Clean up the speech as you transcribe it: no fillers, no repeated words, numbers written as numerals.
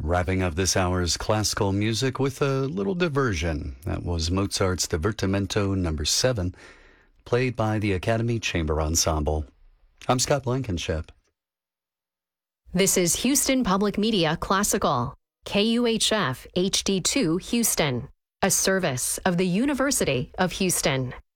Wrapping up this hour's classical music with a little diversion. That was Mozart's Divertimento No. 7, played by the Academy Chamber Ensemble. I'm Scott Blankenship. This is Houston Public Media Classical, KUHF HD2 Houston, a service of the University of Houston.